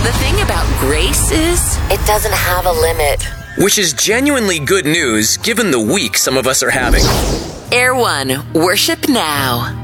The thing about grace is, it doesn't have a limit. Which is genuinely good news given the week some of us are having. Air One, worship now.